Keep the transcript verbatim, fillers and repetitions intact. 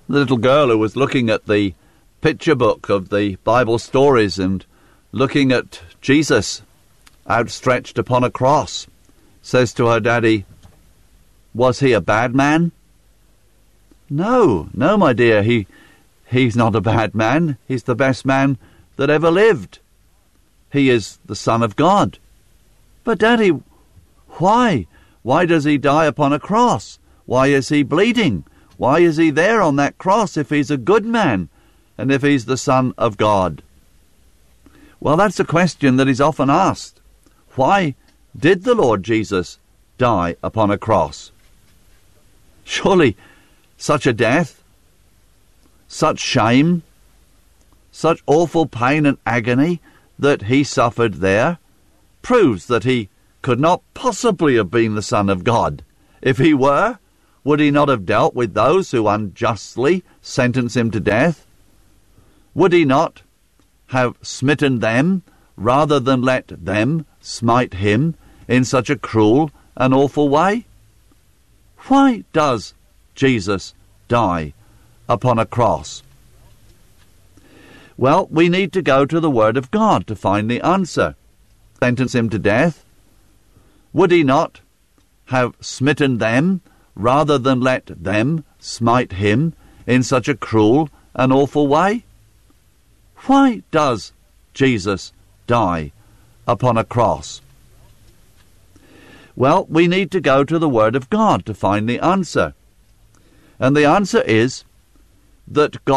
The little girl who was looking at the picture book of the Bible stories and looking at Jesus outstretched upon a cross says to her daddy, "Was he a bad man?" No, no, my dear, he he's not a bad man. He's the best man that ever lived. He is the Son of God. But Daddy, why? Why does he die upon a cross? Why is he bleeding? Why is he there on that cross if he's a good man and if he's the Son of God? Well, that's a question that is often asked. Why did the Lord Jesus die upon a cross? Surely such a death, such shame, such awful pain and agony that he suffered there proves that he could not possibly have been the Son of God. If he were, would he not have dealt with those who unjustly sentenced him to death? Would he not have smitten them rather than let them smite him in such a cruel and awful way? Why does Jesus die upon a cross? Well, we need to go to the Word of God to find the answer. Sentence him to death? Would he not have smitten them rather than let them smite him in such a cruel and awful way? Why does Jesus die upon a cross? Well, we need to go to the Word of God to find the answer. And the answer is that God